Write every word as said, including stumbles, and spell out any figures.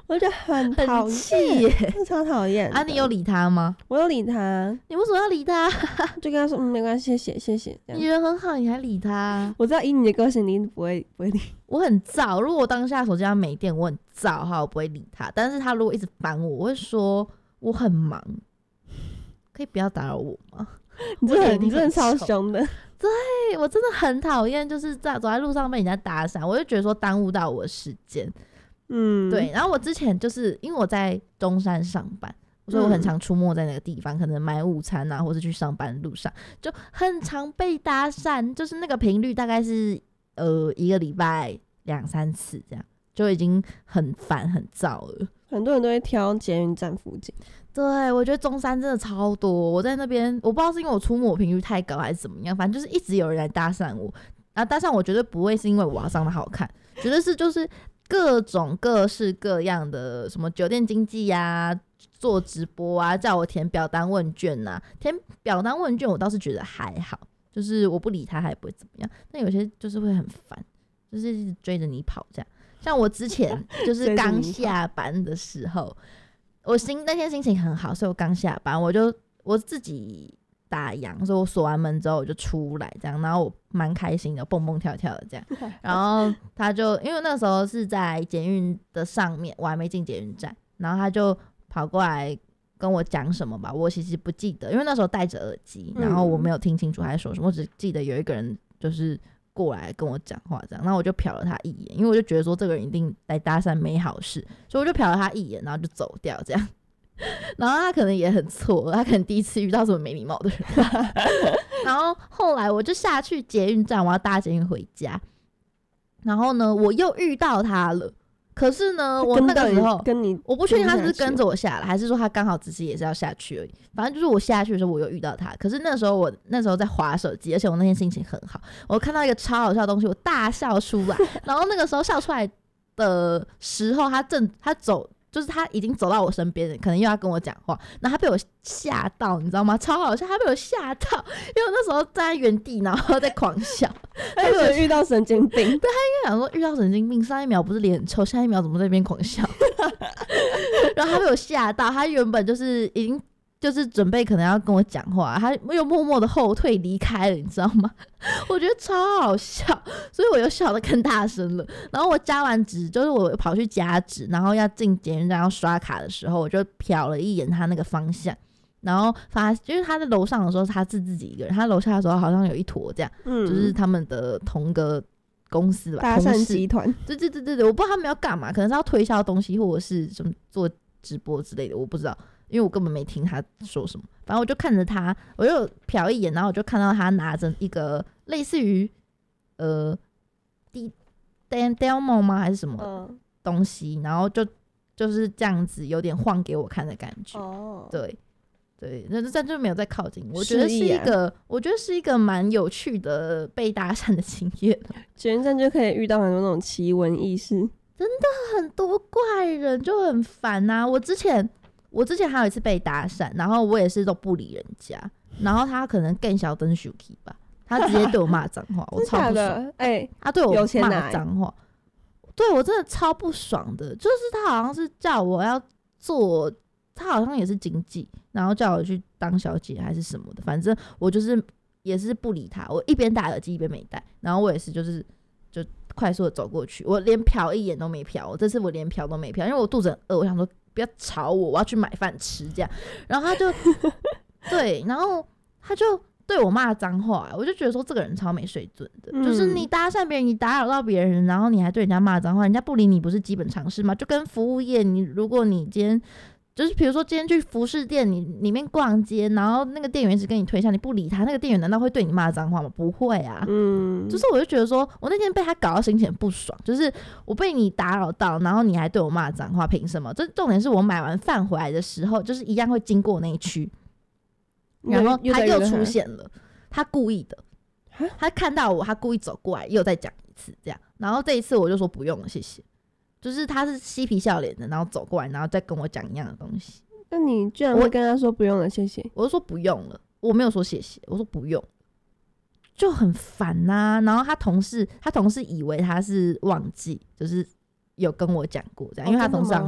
我觉得很讨厌，超讨厌啊！你有理他吗？ 我有理他。 你为什么要理他？ 就跟他说嗯，没关系，谢谢谢谢。 你人很好，你还理他？ 我知道以你的个性，你不会不会理。 我很燥，如果我当下手机上没电，我很燥哈，我不会理他。但是他如果一直烦我，我会说我很忙，可以不要打扰我吗？ 你真的你真的超凶的。 对，我真的很讨厌，就是在走在路上被人家搭讪，我就觉得说耽误到我的时间。嗯，对。然后我之前就是因为我在中山上班，所以我很常出没在那个地方，嗯、可能买午餐啊，或是去上班的路上，就很常被搭讪，就是那个频率大概是呃一个礼拜两三次这样，就已经很烦很燥了。 很多人都会挑捷运站附近。 对，我觉得中山真的超多。我在那边，我不知道是因为我出没频率太高还是怎么样，反正就是一直有人来搭讪我。然后搭讪我绝对不会是因为我长得好看，绝对是就是各种各式各样的什么酒店经济啊、做直播啊，叫我填表单问卷啊。填表单问卷我倒是觉得还好，就是我不理他还不会怎么样。但有些就是会很烦，就是一直追着你跑这样。像我之前就是刚下班的时候，我心那天心情很好，所以我刚下班，我就我自己打烊，所以我锁完门之后我就出来这样，然后我蛮开心的，蹦蹦跳跳的这样。然后他就因为那时候是在捷运的上面，我还没进捷运站，然后他就跑过来跟我讲什么吧，我其实不记得，因为那时候戴着耳机，然后我没有听清楚他在说什么，我只记得有一个人就是过来跟我讲话这样，然后我就瞟了他一眼，因为我就觉得说这个人一定来搭讪没好事，所以我就瞟了他一眼，然后就走掉这样。然后他可能也很错，他可能第一次遇到这么没礼貌的人。然后后来我就下去捷运站，我要搭捷运回家，然后呢我又遇到他了。可是呢，我那个时候跟你我不确定他是不是跟着我下来，还是说他刚好只是也是要下去而已。反正就是我下去的时候，我有遇到他。可是那时候我那时候在滑手机，而且我那天心情很好，我看到一个超好笑的东西，我大笑出来。然后那个时候笑出来的时候，他正他走。就是他已经走到我身边，可能又要跟我讲话，然后他被我吓到，你知道吗？超好笑，他被我吓到，因为我那时候站在原地，然后在狂笑。 他以为遇到神经病，对， 他应该想说遇到神经病，上一秒不是脸很臭，下一秒怎么在那边狂笑？然后他被我吓到，他原本就是已经就是准备可能要跟我讲话，他又默默的后退离开了，你知道吗？我觉得超好笑，所以我又笑得更大声了。然后我加完值，就是我跑去加值，然后要进捷运站要刷卡的时候，我就瞟了一眼他那个方向，然后发就是他在楼上的时候他是自己一个人，他楼下的时候好像有一坨这样，嗯，就是他们的同个公司吧， 搭讪集团。 对对对对对，我不知道他们要干嘛，可能是要推销东西或者是什么做直播之类的，我不知道。因为我根本没听他说什么，反正我就看着他，我就瞟一眼，然后我就看到他拿着一个类似于呃 demo 吗还是什么东西，然后就就是这样子有点晃给我看的感觉。哦，对对，那这就没有再靠近。我觉得是一个，我觉得是一个蛮有趣的被搭讪的经验。 捷运站就可以遇到很多那种奇闻异事， 真的很多怪人就很烦啊！我之前。我之前还有一次被搭讪，然后我也是都不理人家，然后他可能更小灯 Shuki 吧，他直接对我骂脏话，我超不爽。哎、欸，他对我骂脏话，对我真的超不爽的。就是他好像是叫我要做，他好像也是经纪，然后叫我去当小姐还是什么的，反正我就是也是不理他，我一边戴耳机一边没戴，然后我也是就是就快速的走过去，我连瞟一眼都没瞟，我这次我连瞟都没瞟，因为我肚子很饿，我想说。不要吵我，我要去买饭吃这样。然后他就对，然后他就对我骂脏话，我就觉得说这个人超没水准的、嗯、就是你搭讪别人，你打扰到别人，然后你还对人家骂脏话，人家不理你不是基本常识吗？就跟服务业，你如果你今天就是比如说今天去服饰店你里面逛街，然后那个店员一直跟你推销，你不理他，那个店员难道会对你骂脏话吗？不会啊。嗯，就是我就觉得说我那天被他搞到心情很不爽，就是我被你打扰到，然后你还对我骂脏话，凭什么？这重点是我买完饭回来的时候，就是一样会经过那一区，然后他又出现了，他故意的，他看到我，他故意走过来又再讲一次这样，然后这一次我就说不用了，谢谢。就是他是嬉皮笑脸的，然后走过来，然后再跟我讲一样的东西。 那你居然会跟他说不用了，谢谢？ 我就说不用了，我没有说谢谢，我说不用，就很烦呐、啊。然后他同事，他同事以为他是忘记，就是有跟我讲过这样，因为他同事